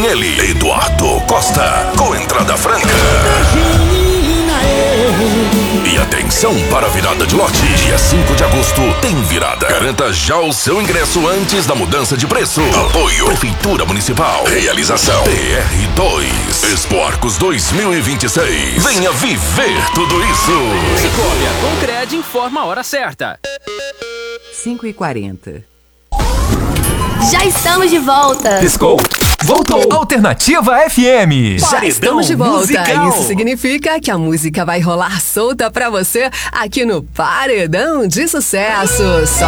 ele, Eduardo Costa, com entrada franca. E atenção para a virada de lote. Dia 5 de agosto tem virada. Garanta já o seu ingresso antes da mudança de preço. Apoio Prefeitura Municipal. Realização PR2 Expo Arcos 2026. Venha viver tudo isso. Cicobi, a Concred informa a hora certa. 5h40. Já estamos de volta. Piscou. Voltou. Alternativa FM. Já estamos de volta. Musical. Isso significa que a música vai rolar solta pra você aqui no Paredão de Sucesso. Só